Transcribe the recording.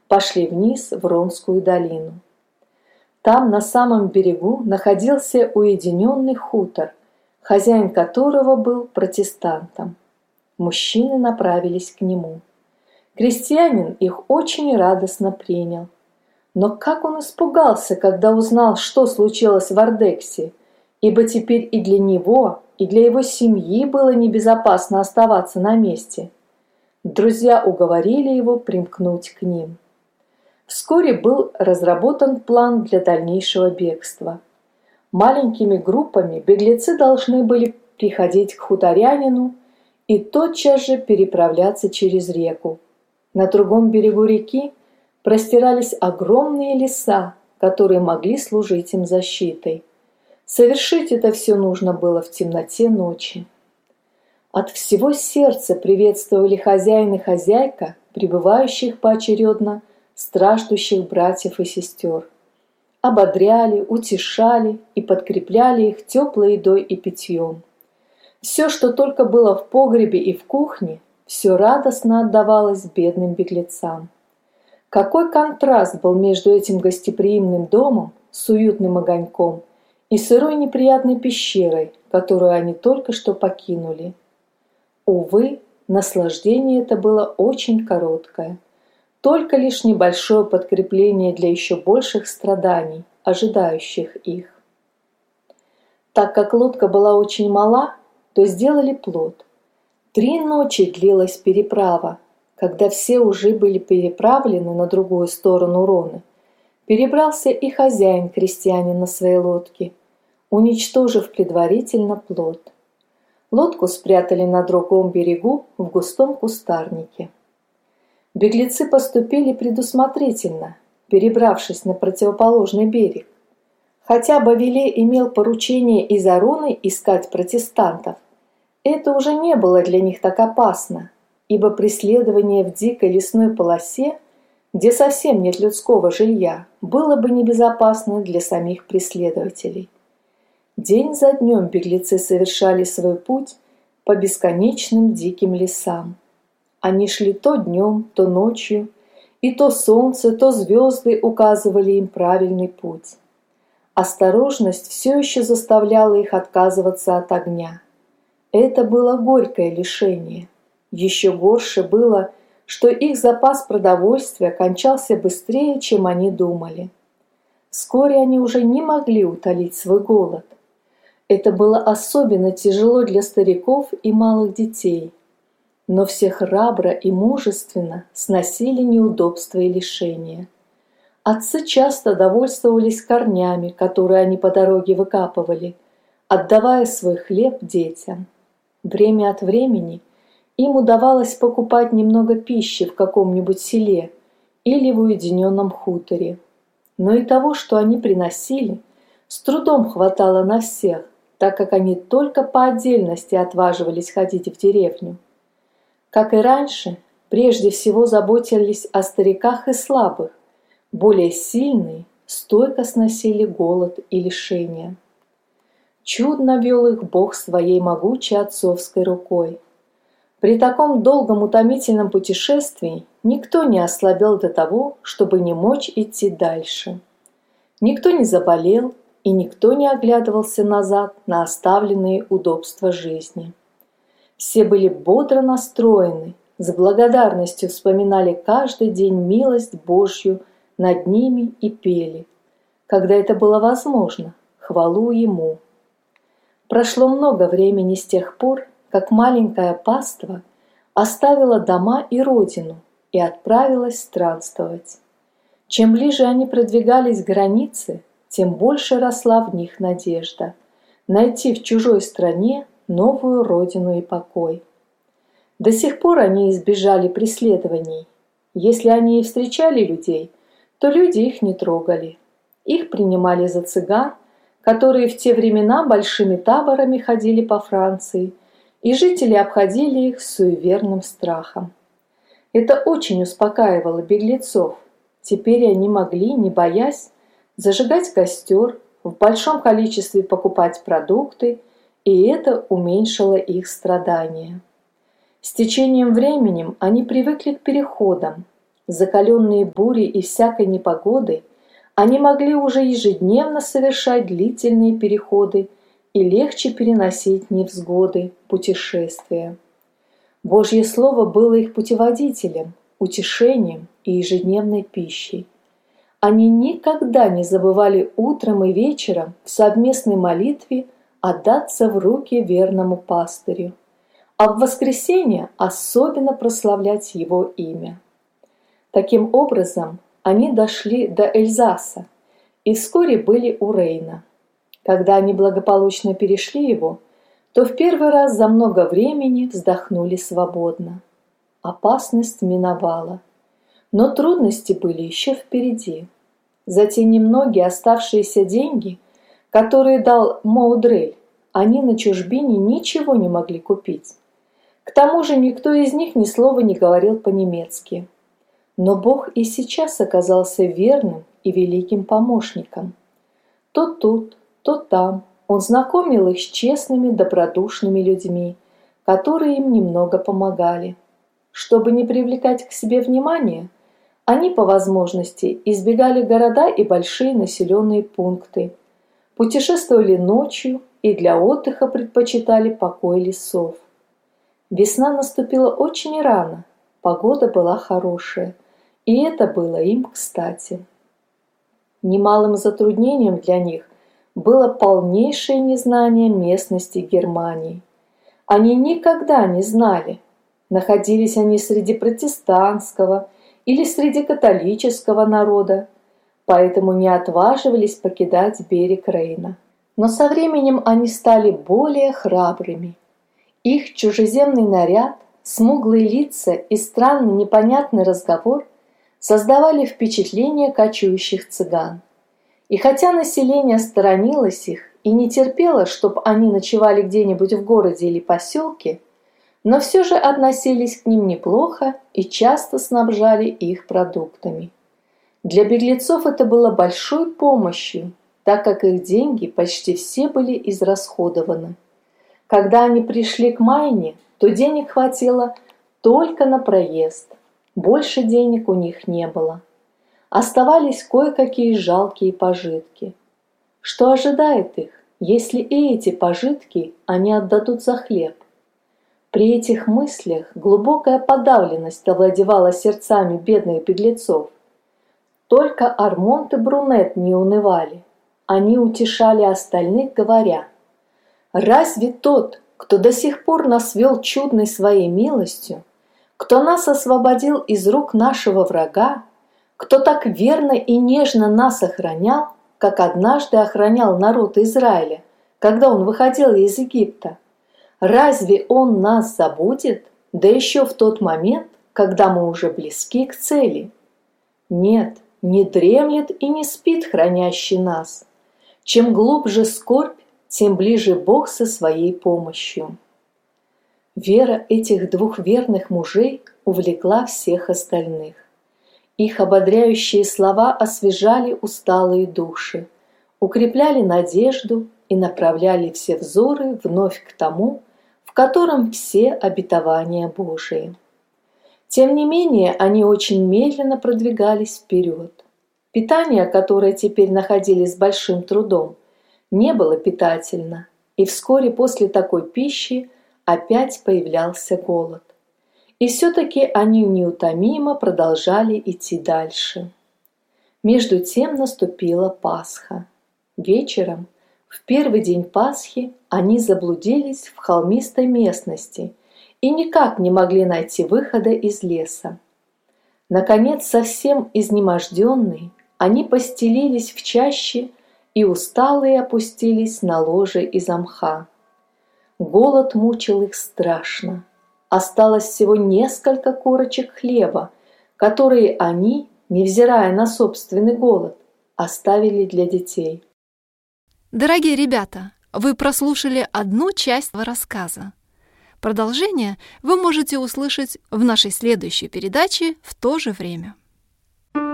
пошли вниз в Ронскую долину. Там, на самом берегу, находился уединенный хутор, хозяин которого был протестантом. Мужчины направились к нему. Крестьянин их очень радостно принял. Но как он испугался, когда узнал, что случилось в Ардексе, ибо теперь и для него, и для его семьи было небезопасно оставаться на месте. Друзья уговорили его примкнуть к ним. Вскоре был разработан план для дальнейшего бегства. Маленькими группами беглецы должны были приходить к хуторянину и тотчас же переправляться через реку. На другом берегу реки простирались огромные леса, которые могли служить им защитой. Совершить это все нужно было в темноте ночи. От всего сердца приветствовали хозяин и хозяйка, прибывающих поочередно страждущих братьев и сестер. Ободряли, утешали и подкрепляли их теплой едой и питьем. Все, что только было в погребе и в кухне, все радостно отдавалось бедным беглецам. Какой контраст был между этим гостеприимным домом с уютным огоньком и сырой неприятной пещерой, которую они только что покинули. Увы, наслаждение это было очень короткое. Только лишь небольшое подкрепление для еще больших страданий, ожидающих их. Так как лодка была очень мала, то сделали плот. 3 ночи длилась переправа. Когда все уже были переправлены на другую сторону Роны, перебрался и хозяин крестьянин на своей лодке, уничтожив предварительно плот. Лодку спрятали на другом берегу в густом кустарнике. Беглецы поступили предусмотрительно, перебравшись на противоположный берег. Хотя Бавиле имел поручение из Ароны искать протестантов, это уже не было для них так опасно, ибо преследование в дикой лесной полосе, где совсем нет людского жилья, было бы небезопасно для самих преследователей. День за днем беглецы совершали свой путь по бесконечным диким лесам. Они шли то днем, то ночью, и то солнце, то звезды указывали им правильный путь. Осторожность все еще заставляла их отказываться от огня. Это было горькое лишение. Еще горше было, что их запас продовольствия кончался быстрее, чем они думали. Вскоре они уже не могли утолить свой голод. Это было особенно тяжело для стариков и малых детей. Но все храбро и мужественно сносили неудобства и лишения. Отцы часто довольствовались корнями, которые они по дороге выкапывали, отдавая свой хлеб детям. Время от времени им удавалось покупать немного пищи в каком-нибудь селе или в уединенном хуторе. Но и того, что они приносили, с трудом хватало на всех, так как они только по отдельности отваживались ходить в деревню. Как и раньше, прежде всего заботились о стариках и слабых, более сильные стойко сносили голод и лишения. Чудно вел их Бог своей могучей отцовской рукой. При таком долгом утомительном путешествии никто не ослабел до того, чтобы не мочь идти дальше. Никто не заболел, и никто не оглядывался назад на оставленные удобства жизни. Все были бодро настроены, с благодарностью вспоминали каждый день милость Божью над ними и пели, когда это было возможно, хвалу Ему. Прошло много времени с тех пор, как маленькая паства оставила дома и родину и отправилась странствовать. Чем ближе они продвигались к границе, тем больше росла в них надежда найти в чужой стране новую родину и покой. До сих пор они избежали преследований. Если они и встречали людей, то люди их не трогали. Их принимали за цыган, которые в те времена большими таборами ходили по Франции, и жители обходили их с суеверным страхом. Это очень успокаивало беглецов. Теперь они могли, не боясь, зажигать костер, в большом количестве покупать продукты, и это уменьшило их страдания. С течением времени они привыкли к переходам. Закаленные бурей и всякой непогодой, они могли уже ежедневно совершать длительные переходы и легче переносить невзгоды, путешествия. Божье Слово было их путеводителем, утешением и ежедневной пищей. Они никогда не забывали утром и вечером в совместной молитве отдаться в руки верному пастырю, а в воскресенье особенно прославлять его имя. Таким образом, они дошли до Эльзаса и вскоре были у Рейна. Когда они благополучно перешли его, то в первый раз за много времени вздохнули свободно. Опасность миновала, но трудности были еще впереди. За те немногие оставшиеся деньги, которые дал Моудрель, они на чужбине ничего не могли купить. К тому же никто из них ни слова не говорил по-немецки. Но Бог и сейчас оказался верным и великим помощником. То тут, то там Он знакомил их с честными, добродушными людьми, которые им немного помогали. Чтобы не привлекать к себе внимания, они по возможности избегали города и большие населенные пункты, путешествовали ночью и для отдыха предпочитали покой лесов. Весна наступила очень рано, погода была хорошая, и это было им кстати. Немалым затруднением для них было полнейшее незнание местности Германии. Они никогда не знали, находились они среди протестантского или среди католического народа, поэтому не отваживались покидать берег Рейна. Но со временем они стали более храбрыми. Их чужеземный наряд, смуглые лица и странный непонятный разговор создавали впечатление кочующих цыган. И хотя население сторонилось их и не терпело, чтобы они ночевали где-нибудь в городе или поселке, но все же относились к ним неплохо и часто снабжали их продуктами. Для беглецов это было большой помощью, так как их деньги почти все были израсходованы. Когда они пришли к Майне, то денег хватило только на проезд. Больше денег у них не было. Оставались кое-какие жалкие пожитки. Что ожидает их, если и эти пожитки они отдадут за хлеб? При этих мыслях глубокая подавленность овладевала сердцами бедных беглецов. Только Армонт и Брунет не унывали. Они утешали остальных, говоря: «Разве тот, кто до сих пор нас вел чудной своей милостью, кто нас освободил из рук нашего врага, кто так верно и нежно нас охранял, как однажды охранял народ Израиля, когда он выходил из Египта, разве он нас забудет, да еще в тот момент, когда мы уже близки к цели? Нет, не дремлет и не спит хранящий нас. Чем глубже скорбь, тем ближе Бог со своей помощью». Вера этих двух верных мужей увлекла всех остальных. Их ободряющие слова освежали усталые души, укрепляли надежду и направляли все взоры вновь к тому, в котором все обетования Божии. Тем не менее, они очень медленно продвигались вперед. Питание, которое теперь находили с большим трудом, не было питательно, и вскоре после такой пищи опять появлялся голод. И все-таки они неутомимо продолжали идти дальше. Между тем наступила Пасха. Вечером, в первый день Пасхи, они заблудились в холмистой местности и никак не могли найти выхода из леса. Наконец, совсем изнеможденные, они постелились в чаще и усталые опустились на ложе из мха. Голод мучил их страшно. Осталось всего несколько корочек хлеба, которые они, невзирая на собственный голод, оставили для детей. Дорогие ребята, вы прослушали одну часть рассказа. Продолжение вы можете услышать в нашей следующей передаче в то же время.